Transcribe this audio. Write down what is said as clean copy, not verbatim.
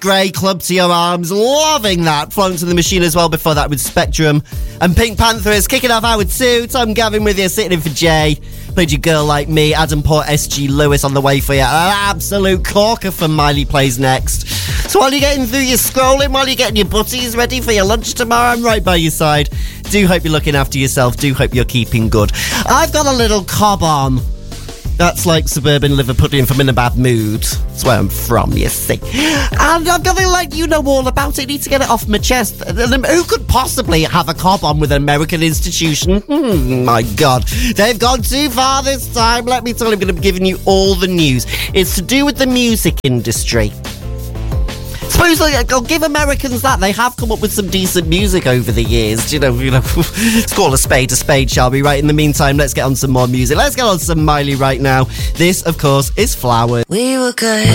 Grey, Club to Your Arms, loving that. Florence and the Machine as well before that with Spectrum. And Pink Panthers kicking off hour 2. Tom Gavin with you, sitting in for Jay. Played You Girl Like Me, Adam Port, SG Lewis on the way for you. An absolute corker for Miley Plays Next. So while you're getting through your scrolling, while you're getting your butties ready for your lunch tomorrow, I'm right by your side. Do hope you're looking after yourself. Do hope you're keeping good. I've got a little cob on. That's like suburban Liverpudlian from In a Bad Mood. That's where I'm from, you see. And I've got to let you know all about it. I need to get it off my chest. Who could possibly have a cob on with an American institution? My God. They've gone too far this time. Let me tell you, I'm going to be giving you all the news. It's to do with the music industry. Supposedly, I'll give Americans that. They have come up with some decent music over the years. You know, let's call a spade, shall we? Right, in the meantime, let's get on some more music. Let's get on some Miley right now. This, of course, is Flowers. We were good.